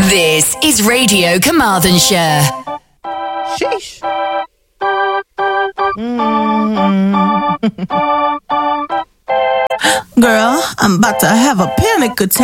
This is Radio Carmarthenshire. Sheesh. Girl, I'm about to have a panic attack.